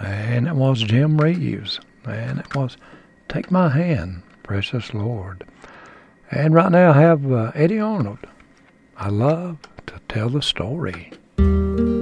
and it was Jim Reeves, and it was Take My Hand, Precious Lord. And right now I have Eddie Arnold. I love to tell the story.